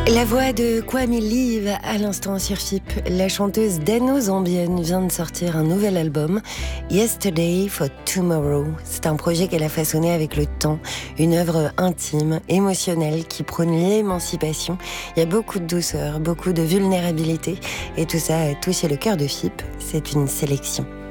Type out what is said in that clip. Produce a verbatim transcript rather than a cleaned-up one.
La voix de Kwame Live à l'instant sur F I P. La chanteuse dano-zambienne vient de sortir un nouvel album, Yesterday for Tomorrow. C'est un projet qu'elle a façonné avec le temps, une œuvre intime, émotionnelle qui prône l'émancipation. Il y a beaucoup de douceur, beaucoup de vulnérabilité et tout ça a touché le cœur de F I P. C'est une sélection.